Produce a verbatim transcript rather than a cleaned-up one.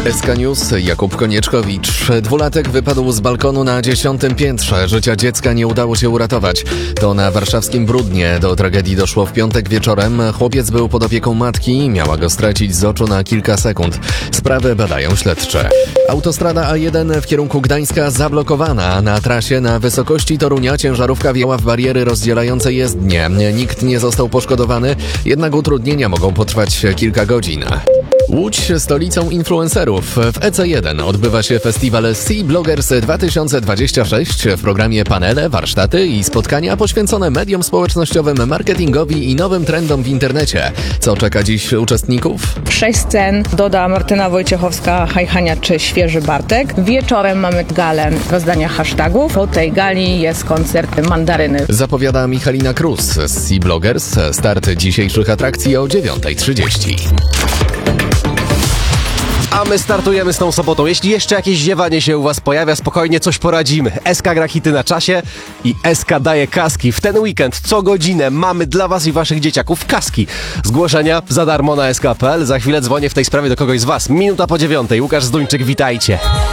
S K News, Jakub Konieczkowicz. Dwulatek wypadł z balkonu na dziesiątym piętrze. Życia dziecka nie udało się uratować. To na warszawskim Brudnie. Do tragedii doszło w piątek wieczorem. Chłopiec był pod opieką matki i miała go stracić z oczu na kilka sekund. Sprawę badają śledcze. Autostrada A jeden w kierunku Gdańska zablokowana. Na trasie na wysokości Torunia ciężarówka wjęła w bariery rozdzielające jezdnie. Nikt nie został poszkodowany, jednak utrudnienia mogą potrwać kilka godzin. Łódź stolicą influencerów. W E C jeden odbywa się festiwal Sea Bloggers dwa tysiące dwadzieścia sześć. W programie panele, warsztaty i spotkania poświęcone mediom społecznościowym, marketingowi i nowym trendom w internecie. Co czeka dziś uczestników? Sześć scen doda Martyna Wojciechowska, Hajhania czy Świeży Bartek. Wieczorem mamy galę rozdania hashtagów. Po tej gali jest koncert Mandaryny. Zapowiada Michalina Krus z Sea Bloggers. Start dzisiejszych atrakcji o dziewiąta trzydzieści. A my startujemy z tą sobotą. Jeśli jeszcze jakieś ziewanie się u was pojawia, spokojnie coś poradzimy. S K gra hity na czasie i S K daje kaski. W ten weekend co godzinę mamy dla was i waszych dzieciaków kaski. Zgłoszenia za darmo na S K kropka p l. Za chwilę dzwonię w tej sprawie do kogoś z was. Minuta po dziewiątej. Łukasz Zduńczyk, witajcie.